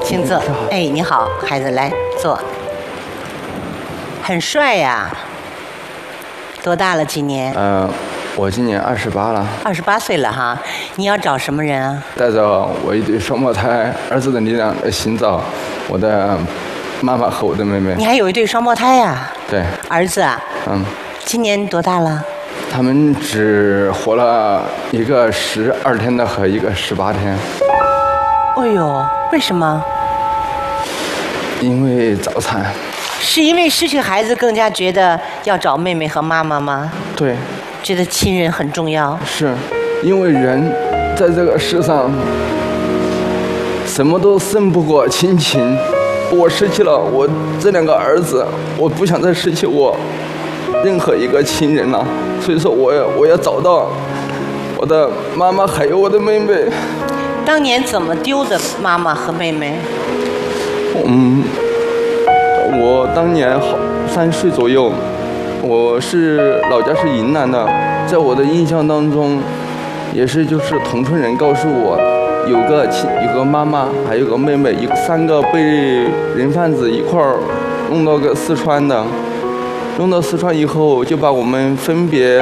请坐。哎，你好，孩子，来坐。很帅呀，多大了？今年？ 我今年28了。 28岁了哈。你要找什么人啊？ 带着我一对双胞胎儿子的力量来寻找我的妈妈和我的妹妹。 你还有一对双胞胎呀？ 对。 儿子啊？今年多大了？ 他们只活了一个12天的和一个18天。 哎呦，为什么？ 因为早产。 是因为失去孩子更加觉得要找妹妹和妈妈吗？ 对。 觉得亲人很重要。 是，因为人在这个世上什么都胜不过亲情。我失去了我这2个儿子，我不想再失去我任何一个亲人了。所以说我要找到我的妈妈还有我的妹妹。 当年怎么丢的妈妈和妹妹？ 我当年3岁左右，我老家是云南的，在我的印象当中，也是就是同村人告诉我，有个妈妈，还有个妹妹，3个被人贩子一块儿弄到个四川的，弄到四川以后就把我们分别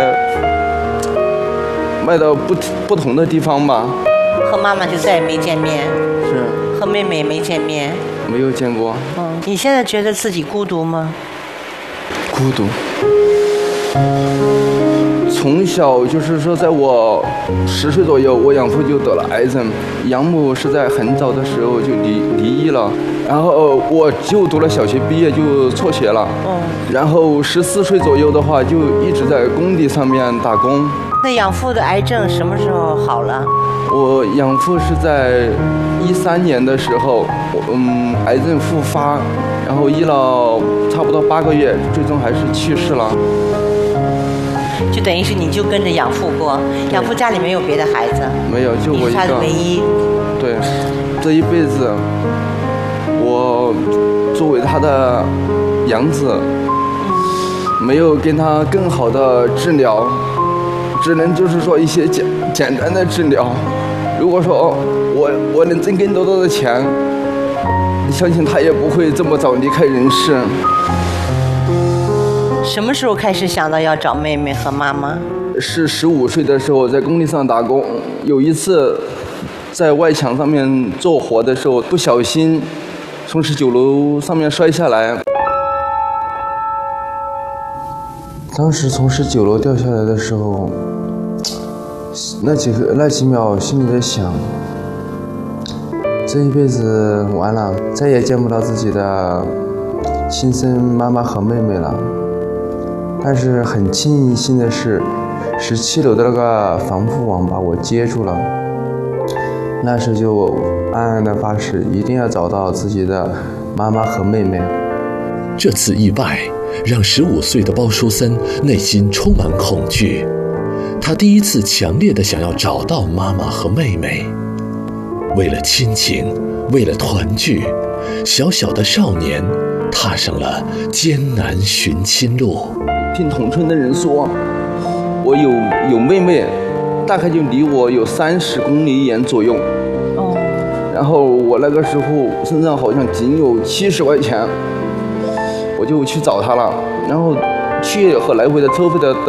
卖到不同的地方吧。 和妈妈就再也没见面。 是。 和妹妹也没见面。 没有见过。 你现在觉得自己孤独吗？ 孤独。从小就是说，在我10岁左右，我养父就得了癌症，养母是在很早的时候就离异了，然后我就读了小学毕业就辍学了。然后14岁左右的话，就一直在工地上面打工。 那养父的癌症什么时候好了？ 我养父是在13年的时候，癌症复发，然后医了差不多8个月，最终还是去世了。 就等于是你就跟着养父过，养父家里没有别的孩子？ 没有，就我一个。 你是他的唯一。 对，这一辈子，我作为他的养子，没有跟他更好的治疗，只能就是说一些简单的治疗。如果说我能挣更多的钱，相信他也不会这么早离开人世。 什么时候开始想到要找妹妹和妈妈？ 是15岁的时候，在工地上打工。有一次，在外墙上面做活的时候，不小心从19楼上面摔下来。当时从19楼掉下来的时候，那几秒心里在想，这一辈子完了，再也见不到自己的亲生妈妈和妹妹了。但是很庆幸的是，17楼的那个防护网把我接住了。那时就暗暗的发誓，一定要找到自己的妈妈和妹妹。 这次意外让15岁的包淑森内心充满恐惧，他第一次强烈的想要找到妈妈和妹妹。为了亲情，为了团聚，小小的少年踏上了艰难寻亲路。 听同村的人说，我有妹妹，大概就离我有30公里远左右。然后我那个时候身上好像仅有70块钱，我就去找她了。然后去和来回的车费的